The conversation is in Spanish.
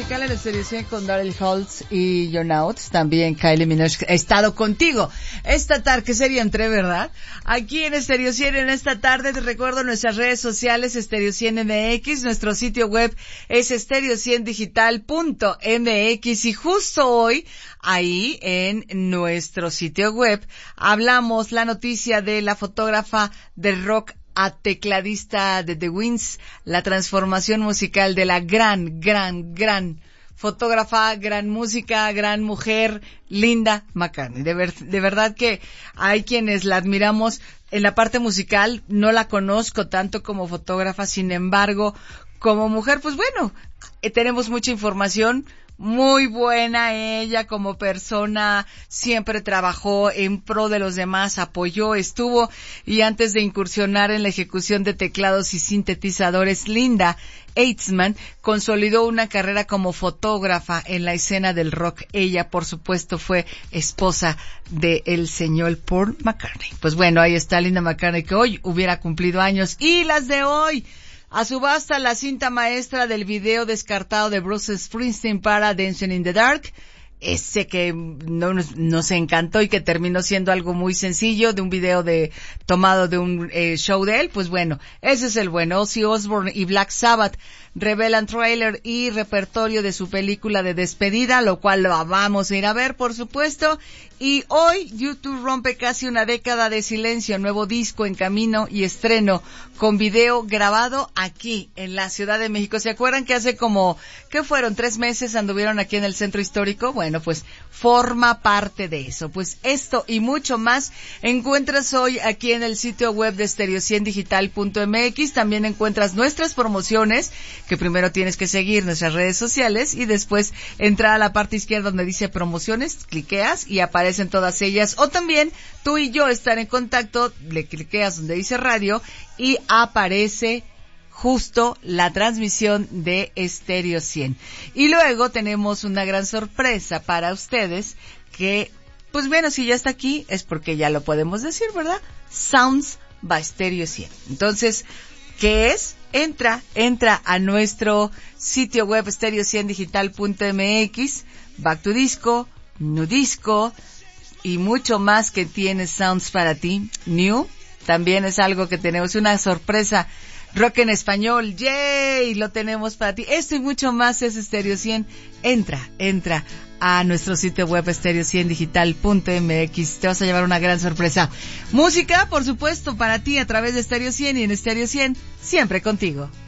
musical en Estéreo 100 con Daryl Holtz y John Oates. También Kylie Minogue ha estado contigo esta tarde, que sería entre, ¿verdad? Aquí en Estéreo 100 en esta tarde. Te recuerdo nuestras redes sociales, Estéreo 100 MX. Nuestro sitio web es estereo100digital.mx. Y justo hoy, ahí en nuestro sitio web, hablamos la noticia de la fotógrafa de rock a tecladista de The Winds, la transformación musical de la gran fotógrafa, gran música, gran mujer, Linda McCartney. De verdad que hay quienes la admiramos en la parte musical. No la conozco tanto como fotógrafa, sin embargo, como mujer, pues bueno, tenemos mucha información. Muy buena ella como persona, siempre trabajó en pro de los demás, apoyó, estuvo, y antes de incursionar en la ejecución de teclados y sintetizadores, Linda Eitzman consolidó una carrera como fotógrafa en la escena del rock. Ella, por supuesto, fue esposa del señor Paul McCartney. Pues bueno, ahí está Linda McCartney, que hoy hubiera cumplido años, y las de hoy. A subasta la cinta maestra del video descartado de Bruce Springsteen para Dancing in the Dark. Ese que nos encantó y que terminó siendo algo muy sencillo, de un video tomado de un show de él. Pues bueno, ese es el bueno. Ozzy Osbourne y Black Sabbath revelan tráiler y repertorio de su película de despedida, lo cual lo vamos a ir a ver, por supuesto. Y hoy YouTube rompe casi una década de silencio, nuevo disco en camino y estreno con video grabado aquí en la Ciudad de México. ¿Se acuerdan que hace como, ¿qué fueron? 3 meses anduvieron aquí en el Centro Histórico? Bueno, pues forma parte de eso. Pues esto y mucho más encuentras hoy aquí en el sitio web de estereo100digital.mx. También encuentras nuestras promociones, que primero tienes que seguir nuestras redes sociales y después entrar a la parte izquierda donde dice promociones, cliqueas y aparecen todas ellas. O también tú y yo estar en contacto, le cliqueas donde dice radio y aparece justo la transmisión de Estéreo 100. Y luego tenemos una gran sorpresa para ustedes que, pues bueno, si ya está aquí es porque ya lo podemos decir, ¿verdad? Sounds by Estéreo 100. Entonces, ¿qué es? Entra a nuestro sitio web estereo100digital.mx, Back to Disco, New Disco y mucho más que tiene Sounds para ti. New también es algo que tenemos, una sorpresa. Rock en español, ¡yay! Lo tenemos para ti. Esto y mucho más es Estéreo 100. Entra a nuestro sitio web estereo100digital.mx. Te vas a llevar una gran sorpresa. Música, por supuesto, para ti a través de Estéreo 100 y en Estéreo 100, siempre contigo.